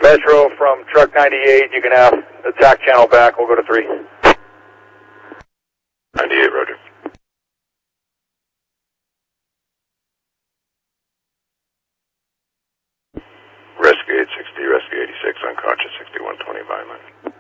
Metro from truck 98, you can have attack channel back, we'll go to 3. 98, roger. Rescue 860, Rescue 86, unconscious 6120 Vineland.